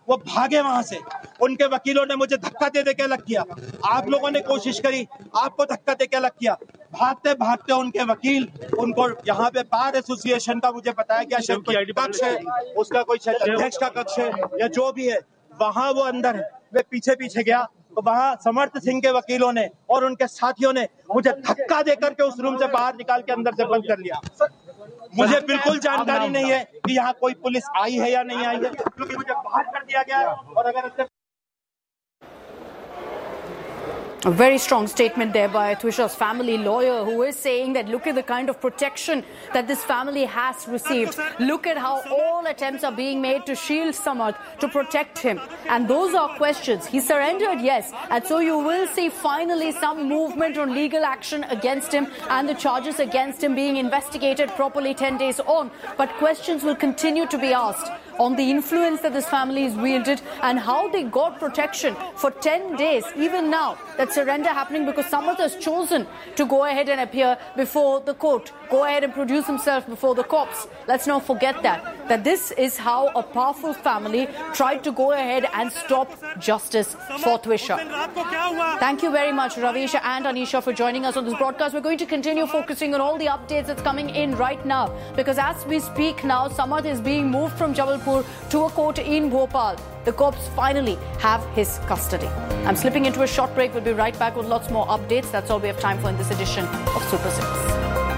वो भागे वहां से। उनके वकीलों ने मुझे धक्का दे के अलग किया, आप लोगों ने कोशिश करी, आपको धक्का दे के अलग किया। भागते भागते उनके वकील उनको यहाँ पे बार एसोसिएशन का मुझे बताया गया शायद कोई कक्ष है, उसका कोई शायद अध्यक्ष का कक्ष है या जो भी है, वहां वो अंदर है। मैं पीछे पीछे गया तो वहां समर्थ सिंह के वकीलों ने और उनके साथियों ने मुझे धक्का देकर के उस रूम से बाहर निकाल के अंदर से बंद कर लिया। मुझे बिल्कुल जानकारी नहीं है कि यहाँ कोई पुलिस आई है या नहीं आई है, क्योंकि मुझे बाहर कर दिया गया है। और अगर A very strong statement there by Twisha's family lawyer, who is saying that look at the kind of protection that this family has received. Look at how all attempts are being made to shield Samarth, to protect him. And those are questions. He surrendered, yes. And so you will see finally some movement on legal action against him and the charges against him being investigated properly 10 days on. But questions will continue to be asked on the influence that this family has wielded and how they got protection for 10 days, even now, that surrender happening because Samarth has chosen to go ahead and appear before the court, go ahead and produce himself before the cops. Let's not forget that this is how a powerful family tried to go ahead and stop justice for Twisha. Thank you very much, Ravisha and Anisha, for joining us on this broadcast. We're going to continue focusing on all the updates that's coming in right now, because as we speak now, Samarth is being moved from Jabalpur to a court in Bhopal. The cops finally have his custody. I'm slipping into a short break. We'll be right back with lots more updates. That's all we have time for in this edition of Super 6.